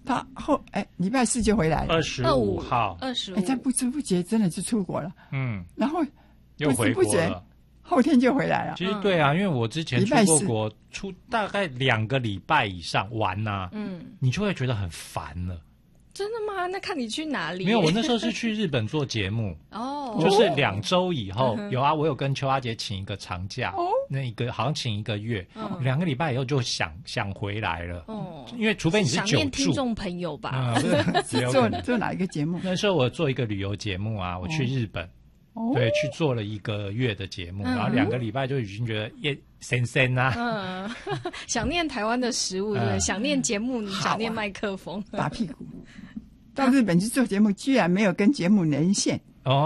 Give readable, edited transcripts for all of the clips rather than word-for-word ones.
他礼拜4就回来了 ，25号 25， 在不知不觉真的是出国了，然后又回国了， 后天就回来了。 其实对啊，因为我之前出过国，出大概2个礼拜以上玩啊，你就会觉得很烦了。 真的吗？那看你去哪里？ 没有，我那时候是去日本做节目就是2周以后有啊，我有跟邱阿姐请一个长假，那一个好像请1个月，2个礼拜以后就想回来了。因为除非你是久住， 想念听众朋友吧。 做哪一个节目？ 那时候我做一个旅游节目啊，我去日本，对，去做了1个月的节目，然后2个礼拜就已经觉得神啊， 想念台湾的食物，对，想念节目，想念麦克风， 打屁股。到日本去做节目，居然没有跟节目连线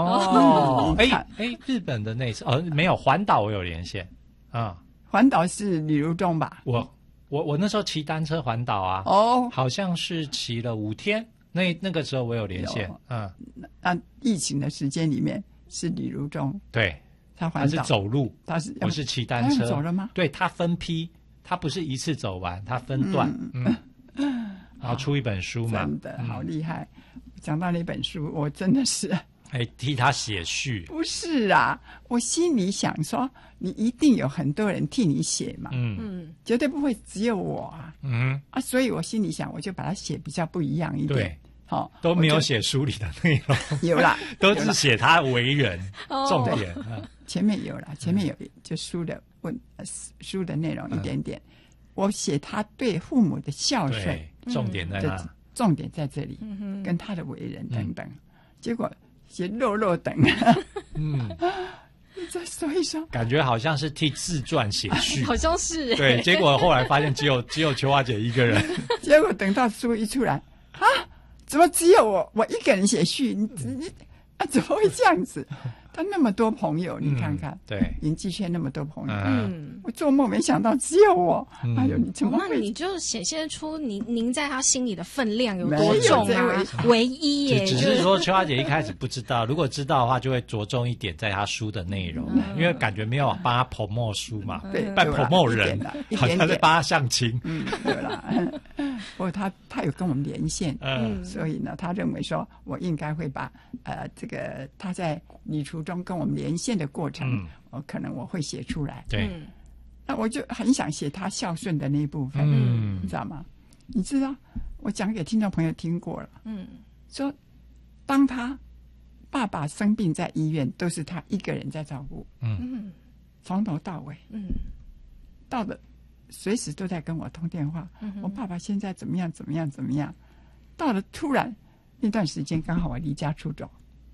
日本的那次没有环岛，我有连线啊。 环岛是李如中吧？ 我那时候骑单车环岛啊，好像是骑了5天，那个时候我有连线， 那疫情的时间里面是李如中， 对， 他环岛是走路，我是骑单车， 走了吗？ 对，他分批，他不是一次走完，他分段，然后出一本书嘛， 真的好厉害。讲到那本书，我真的是替他写序。 不是啊，我心里想说，你一定有很多人替你写嘛，绝对不会只有我啊，所以我心里想，我就把它写比较不一样一点。 对，都没有写书里的内容， 有啦， 都是写他为人重点。 前面有啦，前面有就书的内容一点点。我写他对父母的孝顺， 重点在哪？ 重点在这里，跟他的为人等等。结果写肉等，再说一说， 感觉好像是替自传写序， 好像是对。结果后来发现只有邱华姐一个人。 结果等到书一出来，怎么只有我一个人写序？你怎么会这样子？他那么多朋友，你看看， 对， 演艺圈那么多朋友，我做梦没想到只有我。哎呦，你怎么会？ 那你就显现出您在他心里的分量有多重啊！唯一耶， 只是说邱阿姐一开始不知道，如果知道的话，就会着重一点在他书的内容，因为感觉没有帮他 promote 书嘛， 对， 帮 promote 人，好像在帮他相亲。 对啦。不过他有跟我们连线，所以呢，他认为说我应该会把这个他在旅途中跟我们连线的过程，可能我会写出来。 对， 那我就很想写他孝顺的那一部分，你知道吗？你知道我讲给听众朋友听过了，说当他爸爸生病在医院，都是他一个人在照顾，从头到尾，到了随时都在跟我通电话，我爸爸现在怎么样怎么样怎么样。到了突然那段时间，刚好我离家出走，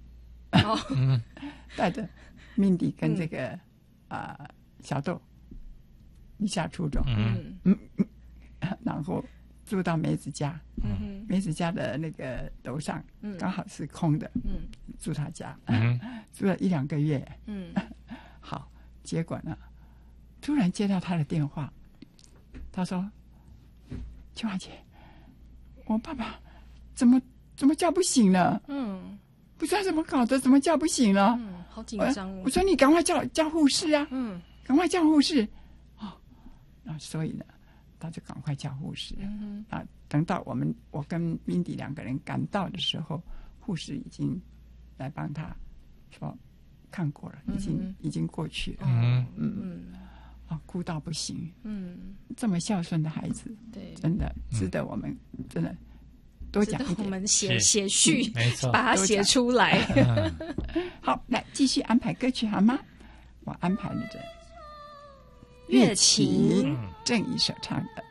带着 Mindy 跟这个小豆离家出走，然后住到梅子家，梅子家的那个楼上刚好是空的，住他家，住了1-2个月，好，结果呢，突然接到他的电话，他说：“秋华姐，我爸爸怎么叫不醒了？不知道怎么搞的，怎么叫不醒了？ 好紧张哦。” 我说：“你赶快叫护士啊！赶快叫护士。”那所以呢，他就赶快叫护士。等到我跟 Mindy 2个人赶到的时候，护士已经来帮他说看过了，已经过去了。哭到不行。这么孝顺的孩子，对，真的值得我们真的多讲一点。 我们写序， 没错， 把它写出来。 好，来继续安排歌曲好吗？我安排了这乐器郑怡所唱的